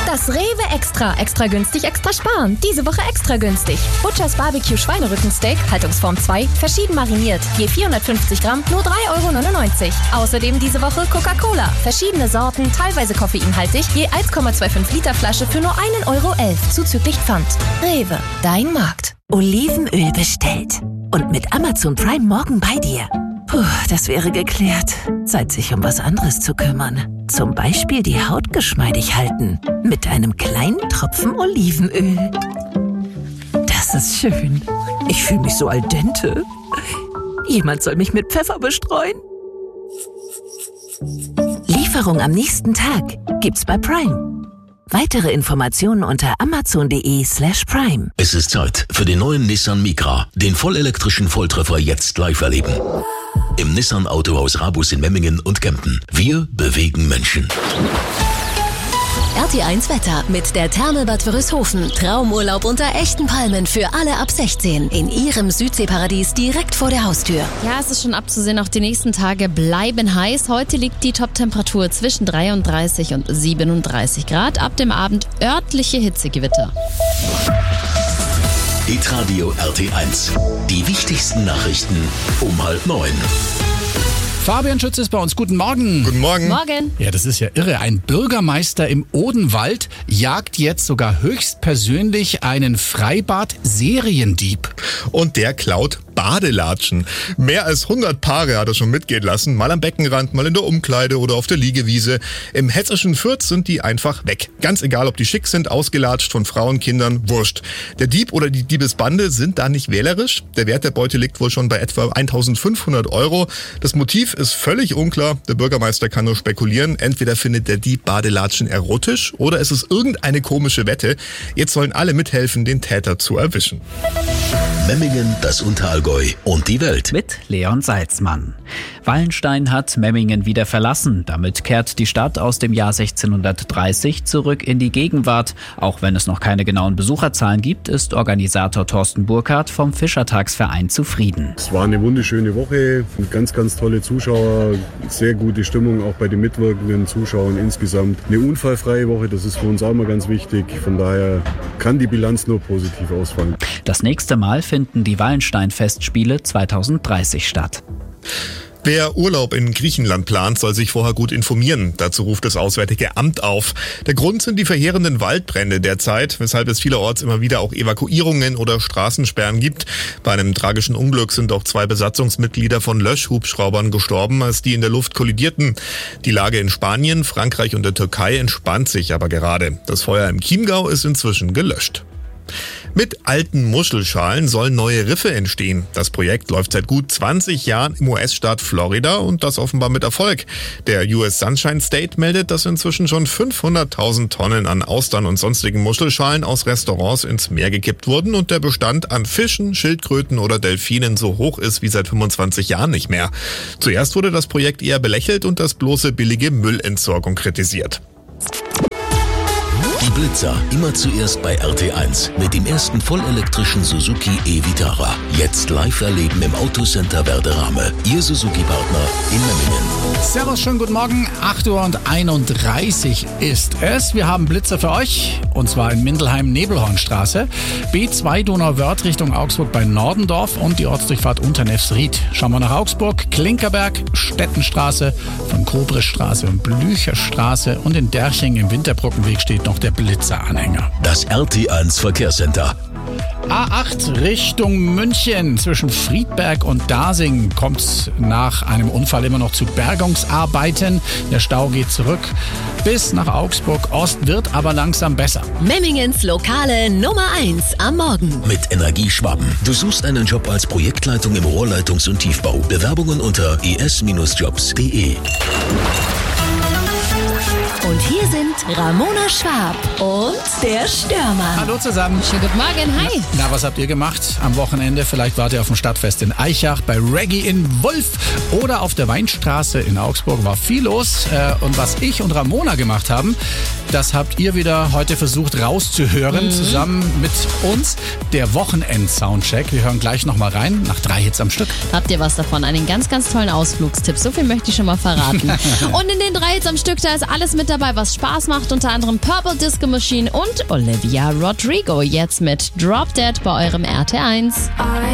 Das Rewe Extra. Extra günstig, extra sparen. Diese Woche extra günstig. Butchers Barbecue Schweinerückensteak, Haltungsform 2, verschieden mariniert. Je 450 Gramm, nur 3,99 €. Außerdem diese Woche Coca-Cola. Verschiedene Sorten, teilweise koffeinhaltig, je 1,25 Liter Flasche für nur 1,11 € zuzüglich Pfand. Rewe, dein Markt. Olivenöl bestellt. Und mit Amazon Prime morgen bei dir. Puh, das wäre geklärt. Zeit, sich um was anderes zu kümmern. Zum Beispiel die Haut geschmeidig halten. Mit einem kleinen Tropfen Olivenöl. Das ist schön. Ich fühle mich so al dente. Jemand soll mich mit Pfeffer bestreuen. Lieferung am nächsten Tag gibt's bei Prime. Weitere Informationen unter amazon.de/prime. Es ist Zeit für den neuen Nissan Micra, den vollelektrischen Volltreffer jetzt live erleben. Im Nissan Autohaus Rabus in Memmingen und Kempten. Wir bewegen Menschen. RT1 Wetter mit der Therme Bad Wörishofen. Traumurlaub unter echten Palmen für alle ab 16. In ihrem Südseeparadies direkt vor der Haustür. Ja, es ist schon abzusehen, auch die nächsten Tage bleiben heiß. Heute liegt die Toptemperatur zwischen 33 und 37 Grad. Ab dem Abend örtliche Hitzegewitter. Hitradio RT1. Die wichtigsten Nachrichten um 8:30. Fabian Schütz ist bei uns. Guten Morgen. Guten Morgen. Morgen. Ja, das ist ja irre. Ein Bürgermeister im Odenwald jagt jetzt sogar höchstpersönlich einen Freibad-Seriendieb. Und der klaut Badelatschen. Mehr als 100 Paare hat er schon mitgehen lassen. Mal am Beckenrand, mal in der Umkleide oder auf der Liegewiese. Im hessischen Fürth sind die einfach weg. Ganz egal, ob die schick sind, ausgelatscht von Frauen, Kindern, wurscht. Der Dieb oder die Diebesbande sind da nicht wählerisch. Der Wert der Beute liegt wohl schon bei etwa 1.500 €. Das Motiv ist völlig unklar. Der Bürgermeister kann nur spekulieren. Entweder findet der Dieb Badelatschen erotisch oder es ist irgendeine komische Wette. Jetzt sollen alle mithelfen, den Täter zu erwischen. Memmingen, das Unterallgäu und die Welt. Mit Leon Salzmann. Wallenstein hat Memmingen wieder verlassen. Damit kehrt die Stadt aus dem Jahr 1630 zurück in die Gegenwart. Auch wenn es noch keine genauen Besucherzahlen gibt, ist Organisator Thorsten Burkhardt vom Fischertagsverein zufrieden. Es war eine wunderschöne Woche, ganz, ganz tolle Zuschauer, sehr gute Stimmung auch bei den mitwirkenden Zuschauern insgesamt. Eine unfallfreie Woche, das ist für uns auch mal ganz wichtig. Von daher kann die Bilanz nur positiv ausfallen. Das nächste Mal finden die Wallenstein-Festspiele 2030 statt. Wer Urlaub in Griechenland plant, soll sich vorher gut informieren. Dazu ruft das Auswärtige Amt auf. Der Grund sind die verheerenden Waldbrände derzeit, weshalb es vielerorts immer wieder auch Evakuierungen oder Straßensperren gibt. Bei einem tragischen Unglück sind auch 2 Besatzungsmitglieder von Löschhubschraubern gestorben, als die in der Luft kollidierten. Die Lage in Spanien, Frankreich und der Türkei entspannt sich aber gerade. Das Feuer im Chiemgau ist inzwischen gelöscht. Mit alten Muschelschalen sollen neue Riffe entstehen. Das Projekt läuft seit gut 20 Jahren im US-Staat Florida und das offenbar mit Erfolg. Der US Sunshine State meldet, dass inzwischen schon 500.000 Tonnen an Austern und sonstigen Muschelschalen aus Restaurants ins Meer gekippt wurden und der Bestand an Fischen, Schildkröten oder Delfinen so hoch ist wie seit 25 Jahren nicht mehr. Zuerst wurde das Projekt eher belächelt und das bloße billige Müllentsorgung kritisiert. Die Blitzer, immer zuerst bei RT1 mit dem ersten vollelektrischen Suzuki e-Vitara. Jetzt live erleben im Autocenter Werderame. Ihr Suzuki-Partner in Memmingen. Servus, schönen guten Morgen. 8:31 Uhr ist es. Wir haben Blitzer für euch und zwar in Mindelheim-Nebelhornstraße, B2 Donauwörth Richtung Augsburg bei Nordendorf und die Ortsdurchfahrt Unternefsried. Schauen wir nach Augsburg, Klinkerberg, Stettenstraße, von Kobrischstraße und Blücherstraße und in Derching im Winterbrückenweg steht noch der Blitzeranhänger. Das RT1 Verkehrscenter. A8 Richtung München zwischen Friedberg und Dasing kommt nach einem Unfall immer noch zu Bergungsarbeiten. Der Stau geht zurück bis nach Augsburg Ost, wird aber langsam besser. Memmingens lokale Nummer 1 am Morgen. Mit Energieschwaben. Du suchst einen Job als Projektleitung im Rohrleitungs- und Tiefbau. Bewerbungen unter es-jobs.de. Und hier sind Ramona Schwab und der Stürmer. Hallo zusammen. Schönen guten Morgen, hi. Na, was habt ihr gemacht am Wochenende? Vielleicht wart ihr auf dem Stadtfest in Aichach, bei Reggae in Wolf oder auf der Weinstraße in Augsburg. War viel los. Und was ich und Ramona gemacht haben, Das habt ihr wieder heute versucht rauszuhören, zusammen mit uns. Der Wochenend-Soundcheck. Wir hören gleich nochmal rein, nach 3 Hits am Stück. Habt ihr was davon? Einen ganz, ganz tollen Ausflugstipp. So viel möchte ich schon mal verraten. Und in den 3 Hits am Stück, da ist alles mit dabei, was Spaß macht. Unter anderem Purple Disco Machine und Olivia Rodrigo. Jetzt mit Drop Dead bei eurem RT1.